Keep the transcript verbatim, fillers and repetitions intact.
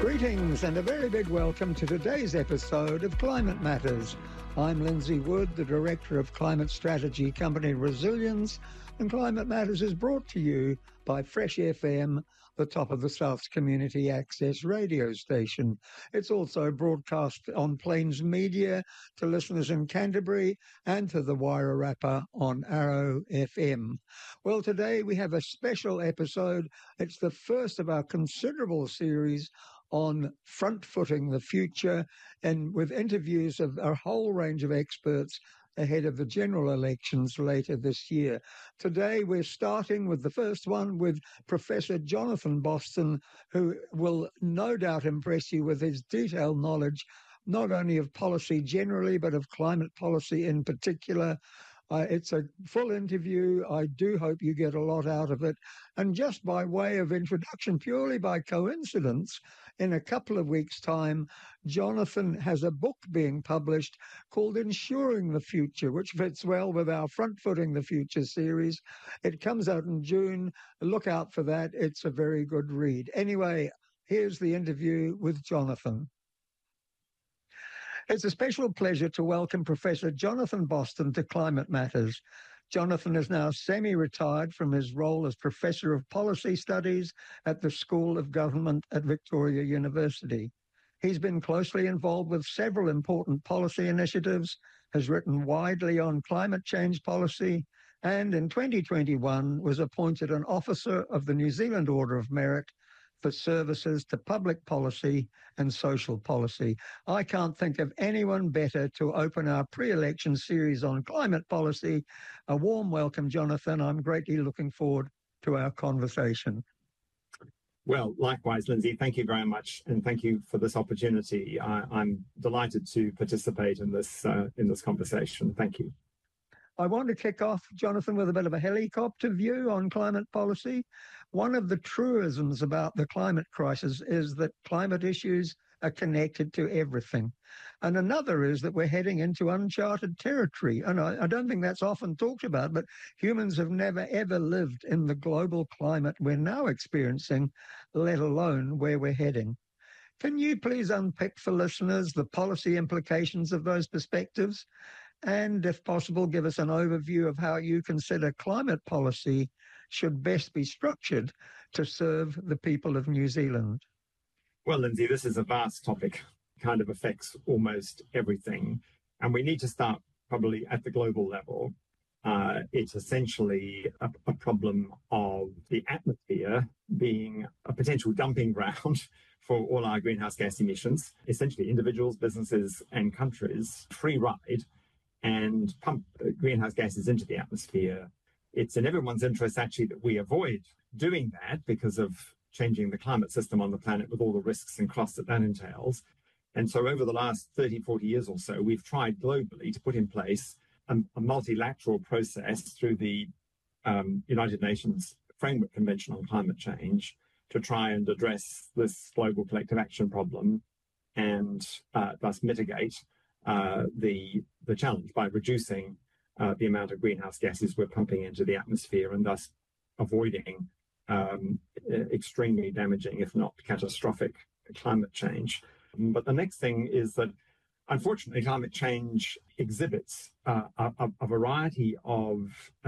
Greetings and a very big welcome to today's episode of Climate Matters. I'm Lindsay Wood, the Director of Climate Strategy Company Resilience, and Climate Matters is brought to you by Fresh F M, the top of the South's community access radio station. It's also broadcast on Plains Media to listeners in Canterbury and to the Wairarapa on Arrow F M. Well, today we have a special episode. It's the first of our considerable series on front-footing the future, and with interviews of a whole range of experts ahead of the general elections later this year. Today we're starting with the first one with Professor Jonathan Boston, who will no doubt impress you with his detailed knowledge not only of policy generally but of climate policy in particular. Uh, it's a full interview. I do hope you get a lot out of it. And just by way of introduction, purely by coincidence, in a couple of weeks' time, Jonathan has a book being published called Ensuring the Future, which fits well with our Front-Footing the Future series. It comes out in June. Look out for that. It's a very good read. Anyway, here's the interview with Jonathan. It's a special pleasure to welcome Professor Jonathan Boston to Climate Matters. Jonathan is now semi-retired from his role as Professor of Policy Studies at the School of Government at Victoria University. He's been closely involved with several important policy initiatives, has written widely on climate change policy, and in twenty twenty-one was appointed an Officer of the New Zealand Order of Merit for services to public policy and social policy. I can't think of anyone better to open our pre-election series on climate policy. A warm welcome, Jonathan. I'm greatly looking forward to our conversation. Well, likewise, Lindsay, thank you very much, and thank you for this opportunity. I, I'm delighted to participate in this uh, in this conversation. Thank you. I want to kick off, Jonathan, with a bit of a helicopter view on climate policy. One of the truisms about the climate crisis is that climate issues are connected to everything. And another is that we're heading into uncharted territory. And I, I don't think that's often talked about, but humans have never, ever lived in the global climate we're now experiencing, let alone where we're heading. Can you please unpick for listeners the policy implications of those perspectives? And, if possible, give us an overview of how you consider climate policy should best be structured to serve the people of New Zealand. Well, Lindsay, this is a vast topic, kind of affects almost everything. And we need to start probably at the global level. Uh, it's essentially a, a problem of the atmosphere being a potential dumping ground for all our greenhouse gas emissions. Essentially, individuals, businesses, and countries free ride and pump greenhouse gases into the atmosphere. It's in everyone's interest, actually, that we avoid doing that because of changing the climate system on the planet with all the risks and costs that that entails. And so over the last thirty, forty years or so, we've tried globally to put in place a, a multilateral process through the um, United Nations Framework Convention on Climate Change to try and address this global collective action problem and uh, thus mitigate Uh, the the challenge by reducing uh, the amount of greenhouse gases we're pumping into the atmosphere and thus avoiding um, extremely damaging, if not catastrophic, climate change. But the next thing is that, unfortunately, climate change exhibits uh, a, a variety of